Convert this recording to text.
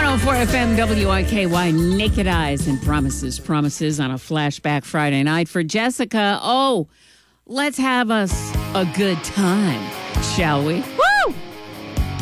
104 FM WIKY, Naked Eyes and Promises on a flashback Friday night for Jessica. Oh, let's have us a good time, shall we?